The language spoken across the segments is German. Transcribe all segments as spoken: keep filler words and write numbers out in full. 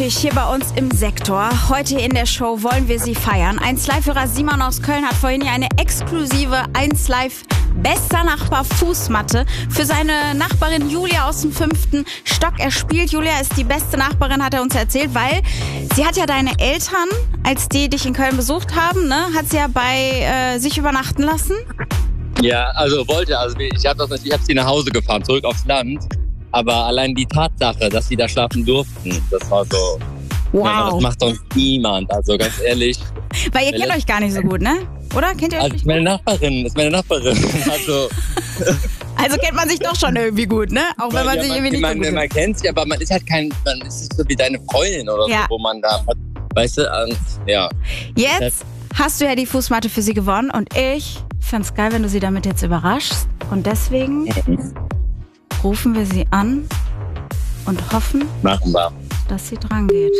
natürlich hier bei uns im Sektor. Heute in der Show wollen wir sie feiern. eins Live-Hörer Simon aus Köln hat vorhin hier eine exklusive eins Live bester Nachbar Fußmatte für seine Nachbarin Julia aus dem fünften Stock erspielt. Julia ist die beste Nachbarin, hat er uns erzählt, weil sie hat ja deine Eltern, als die dich in Köln besucht haben, ne, hat sie ja bei äh, sich übernachten lassen. Ja, also wollte, also ich habe das, ich habe sie nach Hause gefahren, zurück aufs Land. Aber allein die Tatsache, dass sie da schlafen durften, das war so. Wow. Ja, das macht sonst niemand, also ganz ehrlich. Weil ihr kennt euch gar nicht so gut, ne? Oder? Kennt ihr euch Also nicht meine Nachbarin, ist meine Nachbarin. Also, also kennt man sich doch schon irgendwie gut, ne? Auch wenn man ja, sich man, irgendwie nicht man, so gut man kennt sie, aber man ist halt kein, man ist nicht so wie deine Freundin oder ja. so, wo man da, weißt du, und, ja. Jetzt hast du ja die Fußmatte für sie gewonnen und ich find's geil, wenn du sie damit jetzt überraschst. Und deswegen Mhm. rufen wir sie an und hoffen, Machen wir. dass sie dran geht.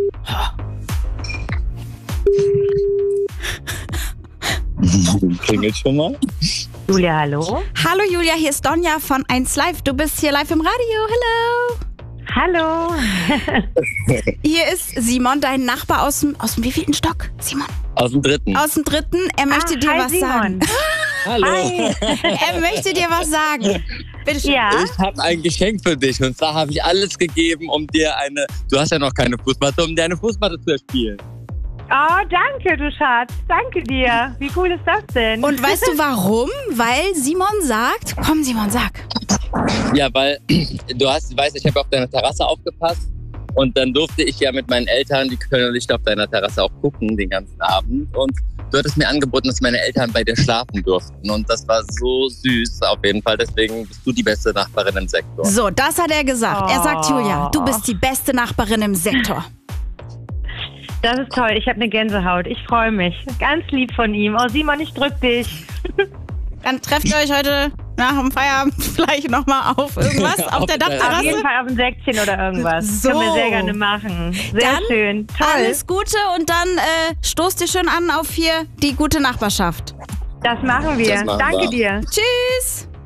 Klingelt schon mal? Julia, hallo. Hallo Julia, hier ist Donja von eins Live. Du bist hier live im Radio. Hallo. Hallo. Hier ist Simon, dein Nachbar aus dem, aus dem wievielten Stock? Simon? Aus dem dritten. Aus dem dritten. Er möchte Ah, dir hi, was Simon. sagen. Hallo. Hi. Er möchte dir was sagen. Bitte schön. Ja. Ich habe ein Geschenk für dich und zwar habe ich alles gegeben, um dir eine, du hast ja noch keine Fußmatte, um dir eine Fußmatte zu erspielen. Oh, danke, du Schatz. Danke dir. Wie cool ist das denn? Und weißt du warum? Weil Simon sagt, komm Simon, sag. Ja, weil du hast, weißt, ich habe auf deiner Terrasse aufgepasst und dann durfte ich ja mit meinen Eltern die Kölner Lichter auf deiner Terrasse auch gucken den ganzen Abend und du hattest mir angeboten, dass meine Eltern bei dir schlafen durften und das war so süß auf jeden Fall, deswegen bist du die beste Nachbarin im Sektor. So, das hat er gesagt. Er sagt, Julia, du bist die beste Nachbarin im Sektor. Das ist toll. Ich habe eine Gänsehaut. Ich freue mich. Ganz lieb von ihm. Oh, Simon, ich drück dich. Dann trefft ihr euch heute nach dem Feierabend vielleicht nochmal auf irgendwas auf, Auf der der- Auf jeden Dachterrasse. Fall auf ein Säckchen oder irgendwas. So. Können wir sehr gerne machen. Sehr Dann schön. Toll. Alles Gute und dann äh, stoßt dir schön an auf hier die gute Nachbarschaft. Das machen wir. Das machen Danke wir. dir. Tschüss.